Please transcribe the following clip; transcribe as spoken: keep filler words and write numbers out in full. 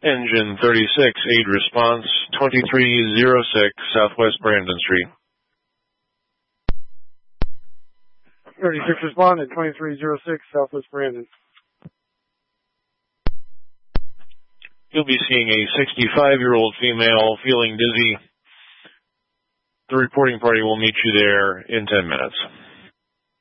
Engine thirty-six, aid response, twenty-three oh six Southwest Brandon Street. thirty-six responded, twenty-three oh six Southwest Brandon. You'll be seeing a sixty-five-year-old female feeling dizzy. The reporting party will meet you there in ten minutes.